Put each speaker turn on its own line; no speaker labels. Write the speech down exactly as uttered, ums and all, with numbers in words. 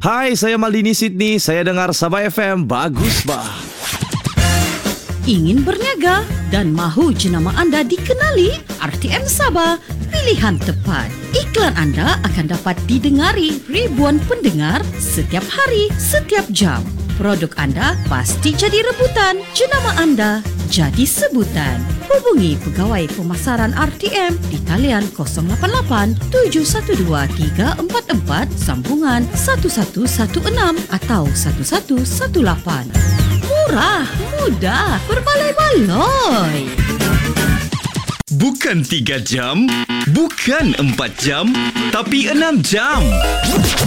Hai, saya Maldini Sydney. Saya dengar Sabah F M. Bagus bah.
Ingin berniaga dan mahu jenama anda dikenali? R T M Sabah, pilihan tepat. Iklan anda akan dapat didengari ribuan pendengar setiap hari, setiap jam. Produk anda pasti jadi rebutan. Jenama anda jadi sebutan. Hubungi Pegawai Pemasaran R T M di talian kosong lapan lapan tujuh satu dua tiga empat empat sambungan satu satu satu enam atau satu satu satu lapan. Murah, mudah, berbaloi-baloi.
Bukan tiga jam, bukan empat jam, tapi enam jam.